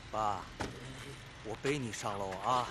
爸，我背你上楼啊。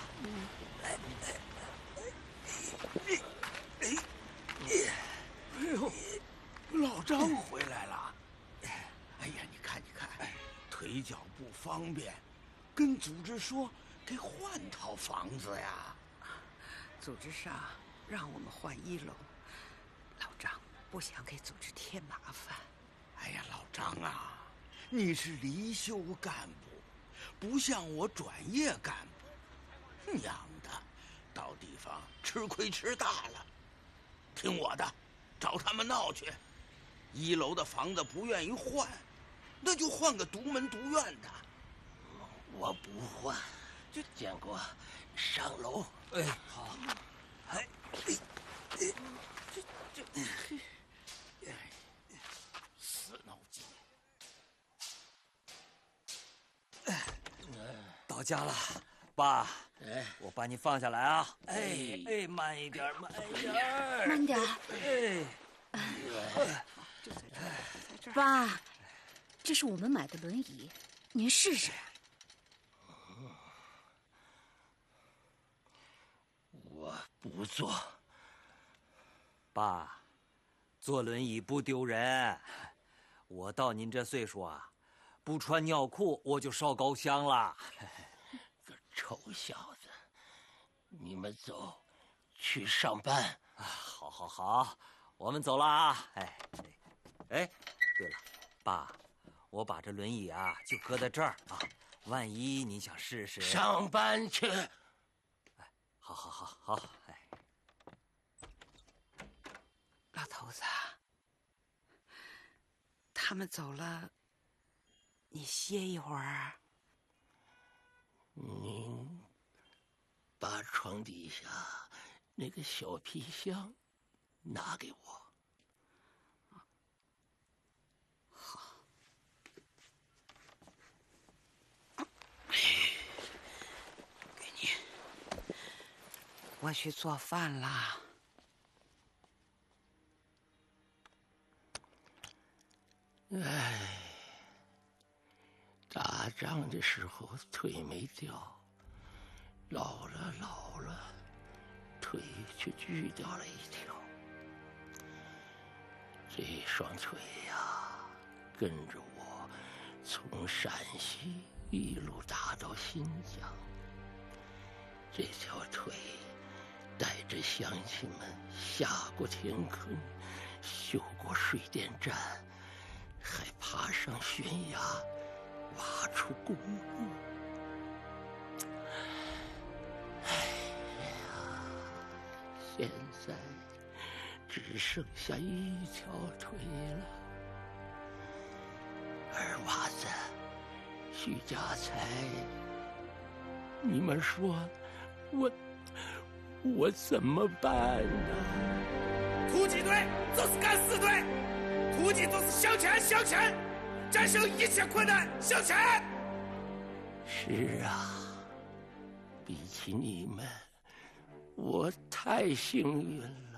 哎呦，老张回来了。哎呀，你看，腿脚不方便，跟组织说给换套房子呀。 组织上让我们换1楼，老张不想给组织添麻烦。 哎呀，老张啊，你是离休干部，不像我转业干部，娘的，到地方吃亏吃大了。听我的，找他们闹去。1楼的房子不愿意换，那就换个独门独院的。 我不换，建国，上楼。 哎，好。哎， 死脑筋。 到家了，爸。我把你放下来啊！慢一点，慢点。 爸，这是我们买的轮椅，您试试。 我不坐。 爸，坐轮椅不丢人。我到您这岁数啊，不穿尿裤我就烧高香了。 个臭小子，你们走，去上班。 好，我们走了啊。对了，爸，我把这轮椅啊就搁在这儿啊，万一你想试试。 上班去。 好。 老头子，他们走了，你歇一会儿。 您把床底下那个小皮箱拿给我。 好。给你。我去做饭啦。 打仗的时候腿没掉，老了，腿却锯掉了1条。这双腿呀，跟着我从陕西一路打到新疆。这条腿带着乡亲们下过田坑，修过水电站，还爬上悬崖，挖出公路。哎呀，现在只剩下1条腿了。二娃子，徐家财，你们说我怎么办呢？ 突击队就是敢死队，突击就是向前，战胜一切困难，向前。 是啊，比起你们，我太幸运了。